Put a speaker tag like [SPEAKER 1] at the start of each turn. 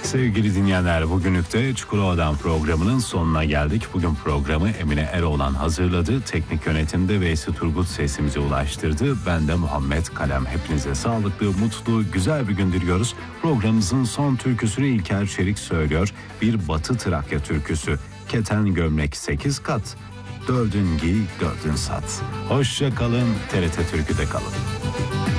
[SPEAKER 1] Sevgili dinleyenler, bugünlük de Çukurova'dan programının sonuna geldik. Bugün programı Emine Eroğlan hazırladı. Teknik yönetimde Veysi Turgut sesimize ulaştırdı. Ben de Muhammed Kalem. Hepinize sağlıklı, mutlu, güzel bir gün diliyoruz. Programımızın son türküsünü İlker Çelik söylüyor. Bir Batı Trakya türküsü. Keten gömlek 8 kat. Dördün giy, dördün sat. Hoşça kalın, TRT Türkü'de kalın.